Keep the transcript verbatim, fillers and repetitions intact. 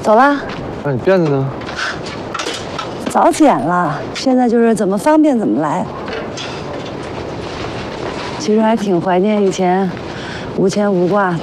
走啦。 那你辫子呢？ 早剪了，现在就是怎么方便怎么来。其实还挺怀念以前无牵无挂。